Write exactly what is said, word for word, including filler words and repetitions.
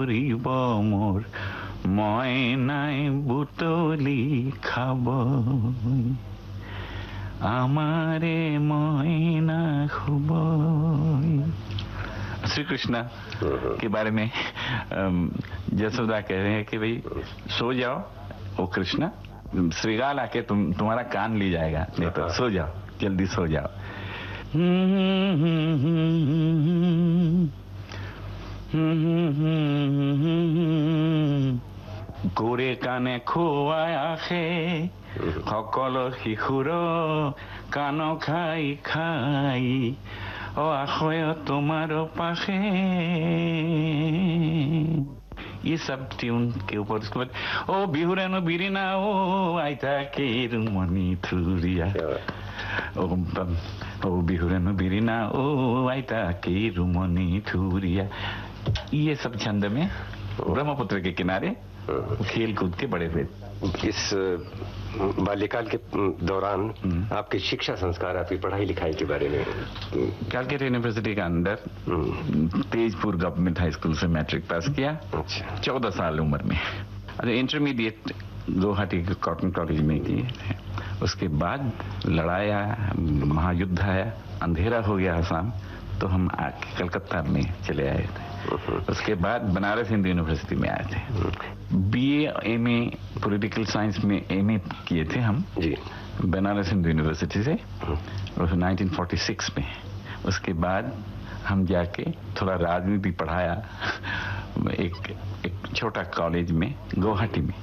ধরিব মোর ময়নাই বুতলি খাব আমারে मयना खुब। श्री कृष्णा के बारे में जसोदा कह रहे हैं कि भाई सो जाओ, ओ कृष्णा श्रीगाल आके तुम तुम्हारा कान ली जाएगा, नहीं तो सो जाओ, जल्दी सो जाओ। गोरे काने खोवाय आखे সকলো শিশুৰ কান খাই খাই ও আখয় তোমার পাশে। ये सब ट्यून के ऊपर उसके बाद ओ बिहुरानो बिरिना ओ आइता के रुमनी थुरिया ओ ओ बिहुरानो बिरिना ओ आइता के रुमनी थुरिया। ये सब छंद में ब्रह्मपुत्र के किनारे खेल कूद के बड़े हुए। इस बाल्यकाल के दौरान आपके शिक्षा संस्कार, आपकी पढ़ाई लिखाई के बारे में? कैलकाटा यूनिवर्सिटी के अंदर तेजपुर गवर्नमेंट हाई स्कूल से मैट्रिक पास किया। अच्छा। चौदह साल उम्र में। अरे इंटरमीडिएट गुवाहाटी कॉटन कॉलेज में किए। उसके बाद लड़ाई आया, महायुद्ध आया, अंधेरा हो गया आसाम, तो हम आके कलकत्ता में चले आए थे। उसके बाद बनारस हिंदू यूनिवर्सिटी में आए थे। बीए एमए पॉलिटिकल साइंस में एमए किए थे हम जी बनारस हिंदू यूनिवर्सिटी से नाइनटीन फोर्टी सिक्स में। उसके बाद हम जाके थोड़ा राजनीति पढ़ाया एक एक छोटा कॉलेज में गुवाहाटी में।